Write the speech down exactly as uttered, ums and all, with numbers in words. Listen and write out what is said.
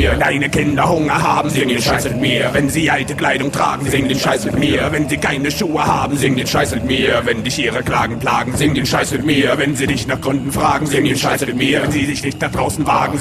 Wenn deine Kinder Hunger haben, sing den Scheiß mit mir. Wenn sie alte Kleidung tragen, sing den Scheiß mit mir. Wenn sie keine Schuhe haben, sing den Scheiß mit mir. Wenn dich ihre Klagen plagen, sing den Scheiß mit mir. Wenn sie dich nach Gründen fragen, sing den Scheiß mit mir. Wenn sie sich nicht nach draußen wagen,